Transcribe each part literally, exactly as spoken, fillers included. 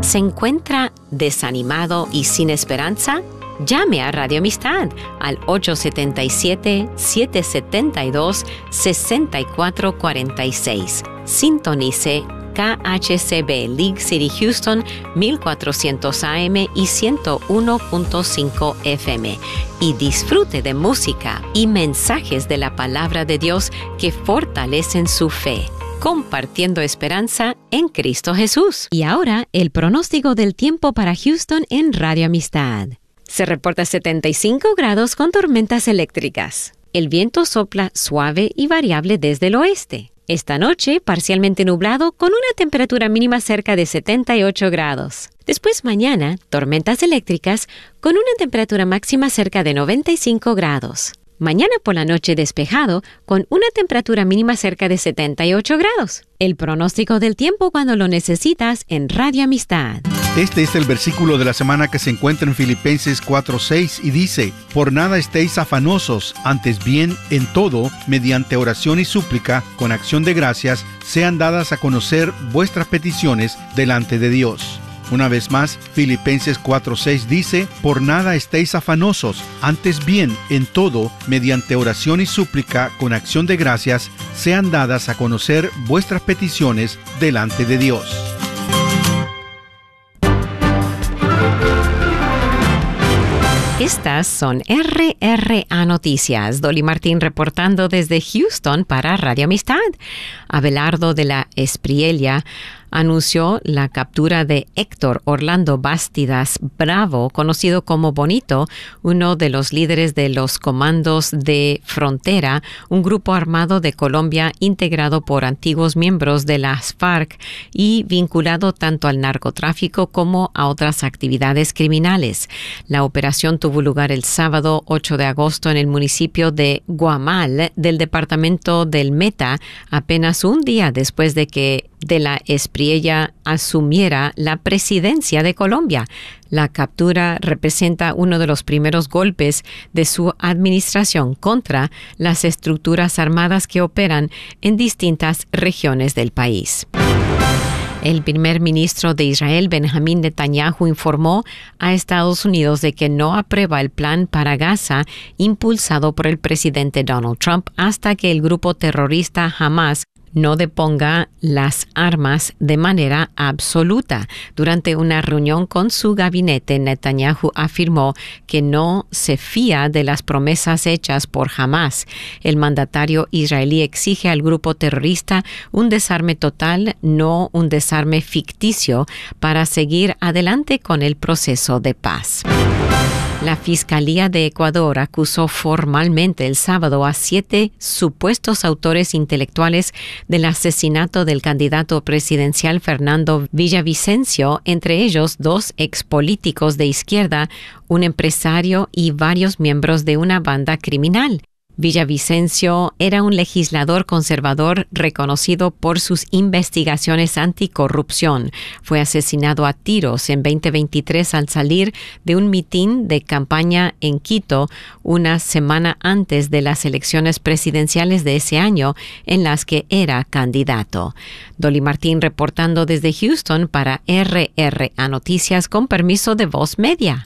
¿Se encuentra desanimado y sin esperanza? Llame a Radio Amistad al ocho siete siete, siete siete dos, seis cuatro cuatro seis. Sintonice K H C B League City Houston mil cuatrocientos A M y ciento uno punto cinco F M y disfrute de música y mensajes de la palabra de Dios que fortalecen su fe, compartiendo esperanza en Cristo Jesús. Y ahora, el pronóstico del tiempo para Houston en Radio Amistad. Se reporta setenta y cinco grados con tormentas eléctricas. El viento sopla suave y variable desde el oeste. Esta noche, parcialmente nublado con una temperatura mínima cerca de setenta y ocho grados. Después mañana, tormentas eléctricas con una temperatura máxima cerca de noventa y cinco grados. Mañana por la noche despejado con una temperatura mínima cerca de setenta y ocho grados. El pronóstico del tiempo cuando lo necesitas en Radio Amistad. Este es el versículo de la semana que se encuentra en Filipenses cuatro seis y dice: Por nada estéis afanosos, antes bien en todo, mediante oración y súplica, con acción de gracias, sean dadas a conocer vuestras peticiones delante de Dios. Una vez más, Filipenses cuatro seis dice: Por nada estéis afanosos, antes bien, en todo, mediante oración y súplica, con acción de gracias, sean dadas a conocer vuestras peticiones delante de Dios. Estas son R R A Noticias. Dolly Martín reportando desde Houston para Radio Amistad. Abelardo de la Espriella anunció la captura de Héctor Orlando Bastidas Bravo, conocido como Bonito, uno de los líderes de los comandos de Frontera, un grupo armado de Colombia integrado por antiguos miembros de las FARC y vinculado tanto al narcotráfico como a otras actividades criminales. La operación tuvo lugar el sábado ocho de agosto en el municipio de Guamal del departamento del Meta, apenas un día después de que de la Espriella asumiera la presidencia de Colombia. La captura representa uno de los primeros golpes de su administración contra las estructuras armadas que operan en distintas regiones del país. El primer ministro de Israel, Benjamín Netanyahu, informó a Estados Unidos de que no aprueba el plan para Gaza impulsado por el presidente Donald Trump hasta que el grupo terrorista Hamas no deponga las armas de manera absoluta. Durante una reunión con su gabinete, Netanyahu afirmó que no se fía de las promesas hechas por Hamas. El mandatario israelí exige al grupo terrorista un desarme total, no un desarme ficticio, para seguir adelante con el proceso de paz. La Fiscalía de Ecuador acusó formalmente el sábado a siete supuestos autores intelectuales del asesinato del candidato presidencial Fernando Villavicencio, entre ellos dos expolíticos de izquierda, un empresario y varios miembros de una banda criminal. Villavicencio era un legislador conservador reconocido por sus investigaciones anticorrupción. Fue asesinado a tiros en veinte veintitrés al salir de un mitin de campaña en Quito una semana antes de las elecciones presidenciales de ese año en las que era candidato. Dolly Martín reportando desde Houston para R R A Noticias con permiso de Voz Media.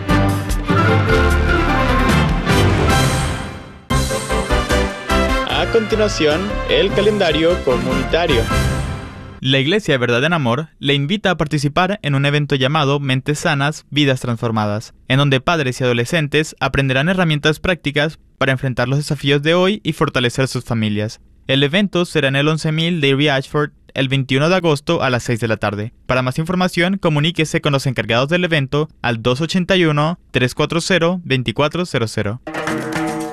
A continuación, el calendario comunitario. La Iglesia Verdad en Amor le invita a participar en un evento llamado Mentes Sanas, Vidas Transformadas, en donde padres y adolescentes aprenderán herramientas prácticas para enfrentar los desafíos de hoy y fortalecer sus familias. El evento será en el once mil Dairy Ashford el veintiuno de agosto a las seis de la tarde. Para más información, comuníquese con los encargados del evento al dos ocho uno, tres cuatro cero, dos cuatro cero cero.